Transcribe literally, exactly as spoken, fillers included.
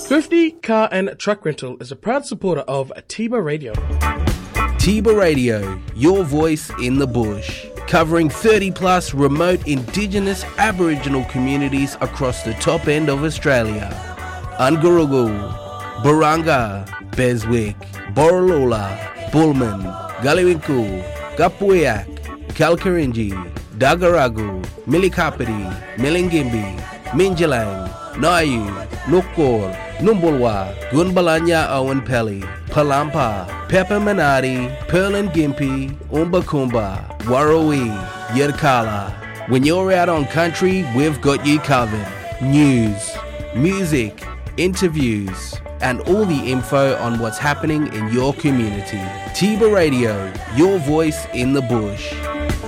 Thrifty Car and Truck Rental is a proud supporter of Tiba Radio. Tiba Radio, your voice in the bush. Covering thirty plus remote Indigenous Aboriginal communities across the top end of Australia. Ungurugu, Baranga, Beswick, Borroloola, Bullman, Galiwinku, Gapuyak, Kalkarinji, Dagaragu, Milikapiti, Milingimbi, Minjalang, Nayu, Nukor, Numbulwa, Gunbalanya Owen Pelly, Palampa, Pepperminati, Pearl and Gympie, Umbakumba, Warrawee, Yirkala. When you're out on country, we've got you covered. News, music, interviews, and all the info on what's happening in your community. Tiba Radio, your voice in the bush.